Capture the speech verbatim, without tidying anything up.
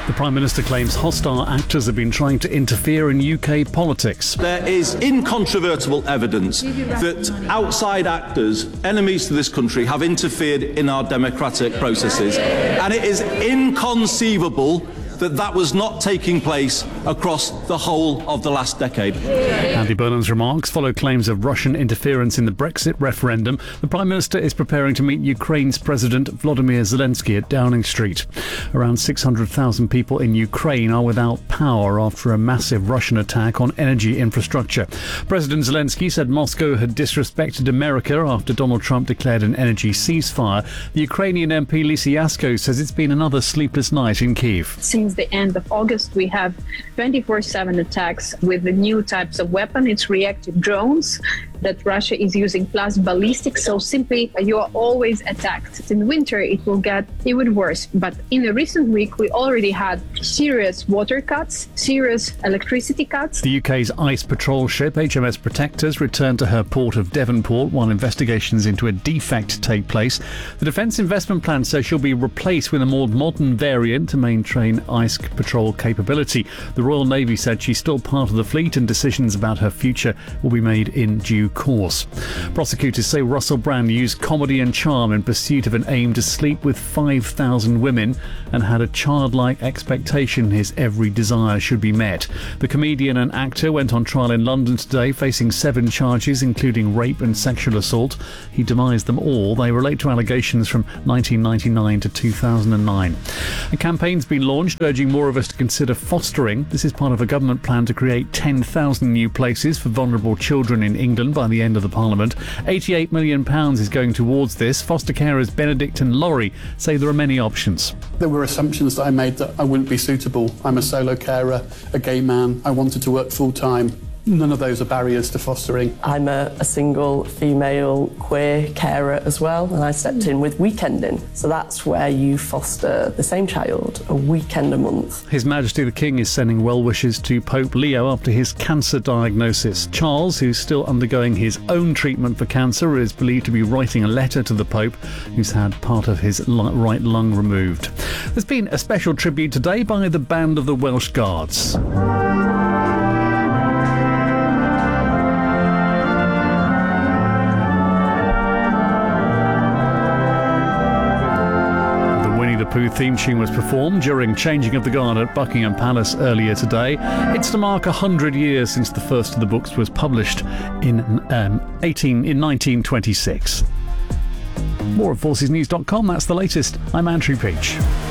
The Prime Minister claims hostile actors have been trying to interfere in U K politics. There is incontrovertible evidence that outside actors, enemies to this country, have interfered in our democratic processes, and it is inconceivable that that was not taking place across the whole of the last decade. Andy Burnham's remarks follow claims of Russian interference in the Brexit referendum. The Prime Minister is preparing to meet Ukraine's President Volodymyr Zelensky at Downing Street. Around six hundred thousand people in Ukraine are without power after a massive Russian attack on energy infrastructure. President Zelensky said Moscow had disrespected America after Donald Trump declared an energy ceasefire. The Ukrainian M P Lisa Yasko says it's been another sleepless night in Kyiv. Since the end of August, we have twenty-four seven attacks with the new types of weapon. It's reactive drones that Russia is using, plus ballistic. So simply, you are always attacked. In winter, it will get even worse. But in the recent week, we already had serious water cuts, serious electricity cuts. The U K's ice patrol ship H M S Protectors returned to her port of Devonport while investigations into a defect take place. The Defence Investment Plan says she'll be replaced with a more modern variant to maintain ice patrol capability. The Royal Navy said she's still part of the fleet and decisions about her future will be made in due course. Prosecutors say Russell Brand used comedy and charm in pursuit of an aim to sleep with five thousand women and had a childlike expectation his every desire should be met. The comedian and actor went on trial in London today, facing seven charges, including rape and sexual assault. He denies them all. They relate to allegations from nineteen ninety-nine to two thousand nine. A campaign's been launched urging more of us to consider fostering. This is part of a government plan to create ten thousand new places for vulnerable children in England by the end of the Parliament. eighty-eight million pounds is going towards this. Foster carers Benedict and Laurie say there are many options. There were assumptions that I made that I wouldn't be suitable. I'm a solo carer, a gay man. I wanted to work full time. None of those are barriers to fostering. I'm a, a single female queer carer as well, and I stepped in with weekending. So that's where you foster the same child a weekend a month. His Majesty the King is sending well wishes to Pope Leo after his cancer diagnosis. Charles, who's still undergoing his own treatment for cancer, is believed to be writing a letter to the Pope, who's had part of his right lung removed. There's been a special tribute today by the Band of the Welsh Guards. The Pooh theme tune was performed during changing of the guard at Buckingham Palace earlier today. It's to mark one hundred years since the first of the books was published in um, eighteen in nineteen twenty-six. More at forces news dot com. That's the latest. I'm Andrew Peach.